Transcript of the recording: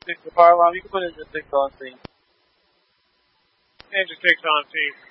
the fire alarm, you can put it in the 6 on scene. Engine 6 on scene.